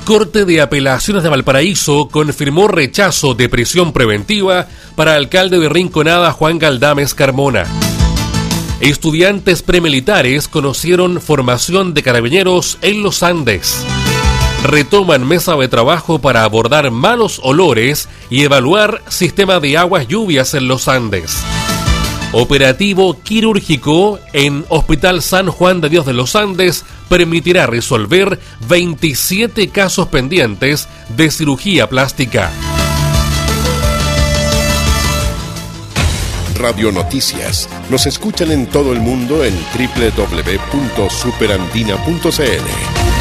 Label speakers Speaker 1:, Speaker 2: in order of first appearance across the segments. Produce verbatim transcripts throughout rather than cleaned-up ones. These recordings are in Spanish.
Speaker 1: Corte de Apelaciones de Valparaíso confirmó rechazo de prisión preventiva para alcalde de Rinconada Juan Galdames Carmona. Estudiantes premilitares conocieron formación de carabineros en los Andes. Retoman mesa de trabajo para abordar malos olores y evaluar sistema de aguas lluvias en los Andes. Operativo quirúrgico en Hospital San Juan de Dios de los Andes permitirá resolver veintisiete casos pendientes de cirugía plástica.
Speaker 2: Radio Noticias. Nos escuchan en todo el mundo en doble u doble u doble u punto superandina punto c l.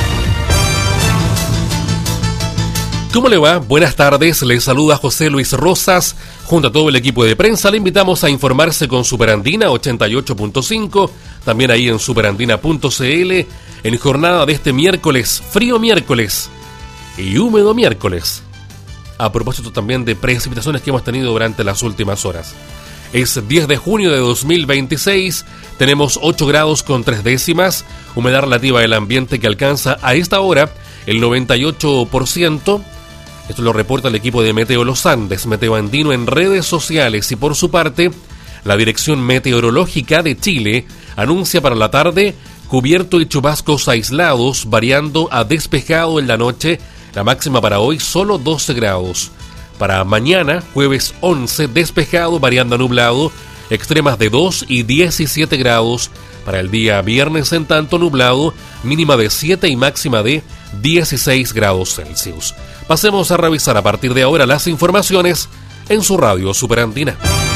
Speaker 1: ¿Cómo le va? Buenas tardes, les saluda José Luis Rosas. Junto a todo el equipo de prensa le invitamos a informarse con Superandina ochenta y ocho punto cinco, también ahí en superandina punto c l, en jornada de este miércoles, frío miércoles y húmedo miércoles. A propósito también de precipitaciones que hemos tenido durante las últimas horas. Es diez de junio de dos mil veintiséis, tenemos ocho grados con tres décimas, humedad relativa del ambiente que alcanza a esta hora el noventa y ocho por ciento. Esto lo reporta el equipo de Meteo Los Andes, Meteo Andino en redes sociales, y por su parte, la Dirección Meteorológica de Chile anuncia para la tarde cubierto y chubascos aislados, variando a despejado en la noche, la máxima para hoy solo doce grados. Para mañana, jueves once, despejado, variando a nublado, extremas de dos y diecisiete grados. Para el día viernes, en tanto, nublado, mínima de siete y máxima de dieciséis grados Celsius. Pasemos a revisar a partir de ahora las informaciones en su radio Superandina.